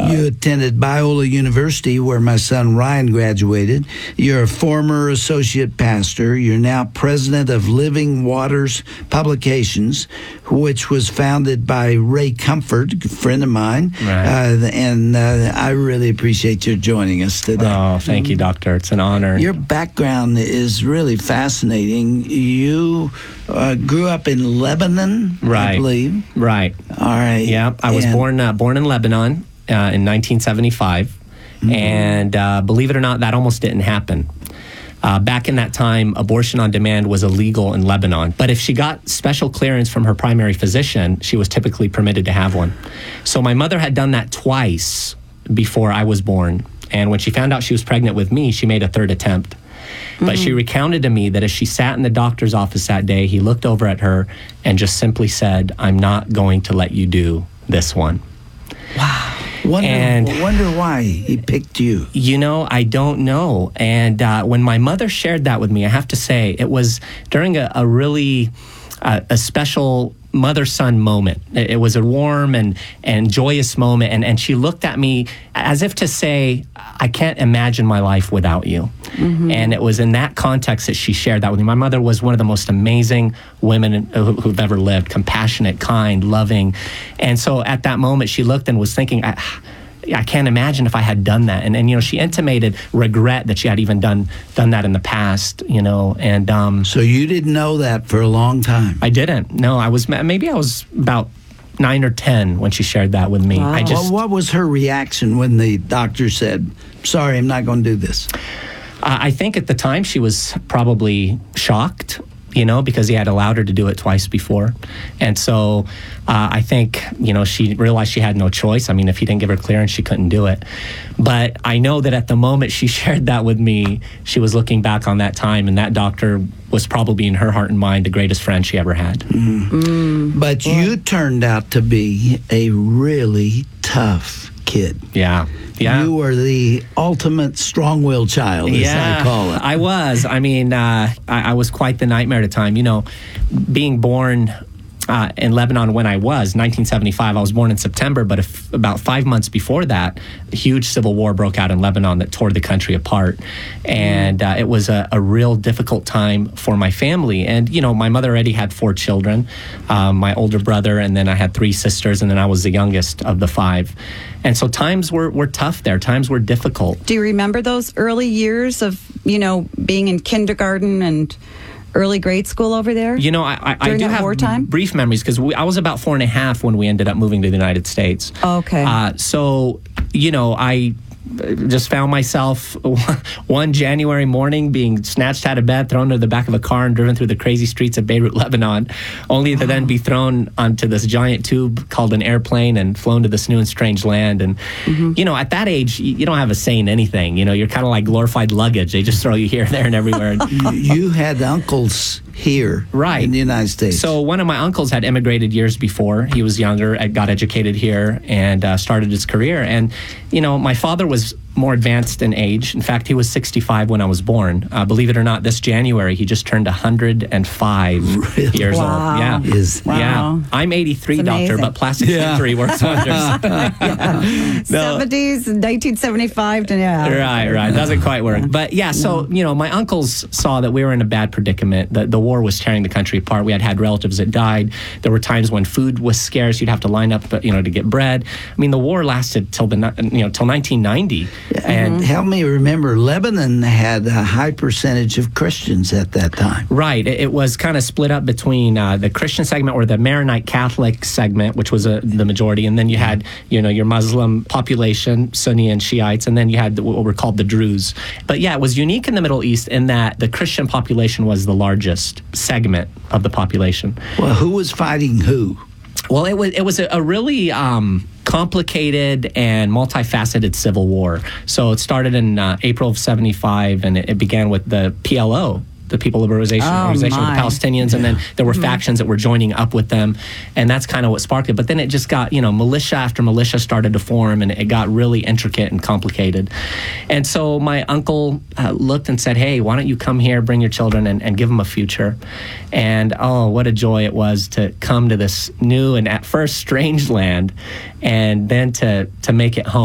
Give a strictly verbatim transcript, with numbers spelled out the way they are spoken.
Uh, you attended Biola University, where my son Ryan graduated. You're a former associate pastor. You're now president of Living Waters Publications, which was founded by Ray Comfort, a friend of mine. Right. Uh, and uh, I really appreciate your joining us today. Oh, thank you, Doctor. It's an honor. Your background is really fascinating. You uh, grew up in Lebanon, right. I believe. Right. All right. Yeah, I was and born uh, born in Lebanon uh, in nineteen seventy-five, mm-hmm. and uh, believe it or not, that almost didn't happen. Uh, back in that time, abortion on demand was illegal in Lebanon. But if she got special clearance from her primary physician, she was typically permitted to have one. So my mother had done that twice before I was born. And when she found out she was pregnant with me, she made a third attempt. Mm-hmm. But she recounted to me that as she sat in the doctor's office that day, he looked over at her and just simply said, "I'm not going to let you do this one." Wow. Wonder, and wonder why he picked you. You know, I don't know. And uh, when my mother shared that with me, I have to say, it was during a, a really uh, a special mother-son moment. It, it was a warm and, and joyous moment. And, and she looked at me as if to say, "I can't imagine my life without you." Mm-hmm. And it was in that context that she shared that with me. My mother was one of the most amazing women who, who've ever lived, compassionate, kind, loving. And so at that moment, she looked and was thinking, I, I can't imagine if I had done that. And, and, you know, she intimated regret that she had even done done that in the past, you know. And um, so you didn't know that for a long time? I didn't. No, I was, maybe I was about nine or ten when she shared that with me. Wow. I just, well, what was her reaction when the doctor said, "Sorry, I'm not going to do this"? Uh, I think at the time she was probably shocked, you know, because he had allowed her to do it twice before. And so uh, I think, you know, she realized she had no choice. I mean, if he didn't give her clearance, she couldn't do it. But I know that at the moment she shared that with me, she was looking back on that time, and that doctor was probably in her heart and mind the greatest friend she ever had. Mm. Mm. But yeah. You turned out to be a really tough kid. Yeah. Yeah. You were the ultimate strong-willed child, as yeah, I call it. I was. I mean, uh, I, I was quite the nightmare at the time. You know, being born uh, in Lebanon when I was, nineteen seventy-five, I was born in September, but if, about five months before that, a huge civil war broke out in Lebanon that tore the country apart. And uh, it was a, a real difficult time for my family. And, you know, my mother already had four children, um, my older brother, and then I had three sisters, and then I was the youngest of the five. And so times were, were tough there. Times were difficult. Do you remember those early years of, you know, being in kindergarten and early grade school over there? You know, I, I, I do have wartime? brief memories because I was about four and a half when we ended up moving to the United States. Oh, okay. Uh, so, you know, I just found myself one January morning being snatched out of bed, thrown to the back of a car, and driven through the crazy streets of Beirut, Lebanon, only to then be thrown onto this giant tube called an airplane and flown to this new and strange land. And, mm-hmm. you know, at that age, you don't have a say in anything. You know, you're kind of like glorified luggage. They just throw you here, there, and everywhere. You had uncles here, right, in the United States. So one of my uncles had immigrated years before. He was younger, got educated here, and uh, started his career. And, you know, my father was more advanced in age. In fact, he was sixty-five when I was born. Uh, believe it or not, this January, he just turned one hundred five really? years wow. old. Yeah. Is, wow. Yeah. I'm eighty-three, doctor, but plastic yeah. surgery works wonders. yeah. No. seventies, nineteen seventy-five, to yeah. Right, right. Doesn't quite work. But yeah, so, you know, my uncles saw that we were in a bad predicament. The, the war was tearing the country apart. We had had relatives that died. There were times when food was scarce. You'd have to line up, you know, to get bread. I mean, the war lasted till the, you know, till nineteen ninety. And mm-hmm. help me remember, Lebanon had a high percentage of Christians at that time. Right. It, it was kind of split up between uh, the Christian segment or the Maronite Catholic segment, which was uh, the majority, and then you had, you know, your Muslim population, Sunni and Shiites, and then you had the, what were called the Druze. But yeah, it was unique in the Middle East in that the Christian population was the largest segment of the population. Well, who was fighting who? Well, it was it was a, a really um, complicated and multifaceted civil war. So it started in uh, April of seventy-five, and it, it began with the P L O, the People Liberation oh, Organization my. of the Palestinians, and then there were mm-hmm. factions that were joining up with them, and that's kind of what sparked it. But then it just got, you know, militia after militia started to form, and it got really intricate and complicated. And so my uncle uh, looked and said, hey, why don't you come here, bring your children, and, and give them a future? And oh, what a joy it was to come to this new and at first strange land, and then to, to make it home.